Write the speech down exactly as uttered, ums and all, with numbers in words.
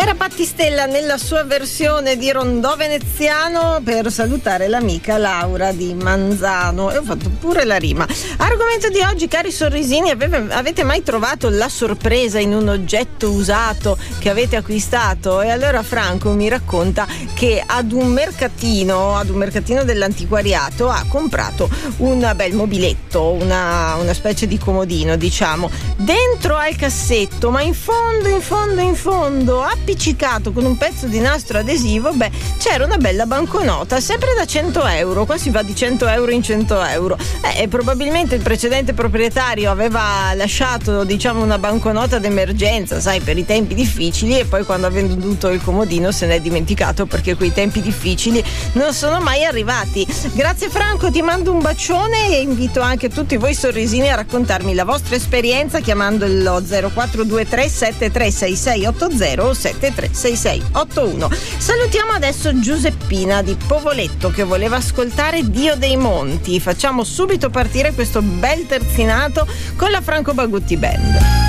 Era Battistella nella sua versione di Rondò veneziano per salutare l'amica Laura di Manzano, e ho fatto pure la rima. Argomento di oggi, cari sorrisini: avete, avete mai trovato la sorpresa in un oggetto usato che avete acquistato? E allora Franco mi racconta che ad un mercatino, ad un mercatino dell'antiquariato ha comprato un bel mobiletto, una, una specie di comodino, diciamo. Dentro al cassetto, ma in fondo, in fondo, in fondo, appiccicato con un pezzo di nastro adesivo, beh, c'era una bella banconota, sempre da cento euro. Qua si va di cento euro in cento euro. Eh, e probabilmente il precedente proprietario aveva lasciato, diciamo, una banconota d'emergenza, sai, per i tempi difficili, e poi quando ha venduto il comodino se n'è dimenticato, perché quei tempi difficili non sono mai arrivati. Grazie Franco, ti mando un bacione e invito anche tutti voi sorrisini a raccontarmi la vostra esperienza chiamando lo zero quattro due tre sette tre sei sei otto zero o sette tre sei sei otto uno. Salutiamo adesso Giuseppina di Povoletto che voleva ascoltare Dio dei Monti. Facciamo subito partire questo bel terzinato con la Franco Bagutti Band.